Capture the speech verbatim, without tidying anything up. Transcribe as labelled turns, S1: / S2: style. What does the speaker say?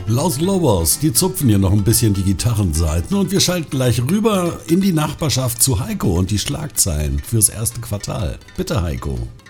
S1: Los Lobos, die zupfen hier noch ein bisschen die Gitarrenseiten und wir schalten gleich rüber in die Nachbarschaft zu Heiko und die Schlagzeilen fürs erste Quartal. Bitte Heiko.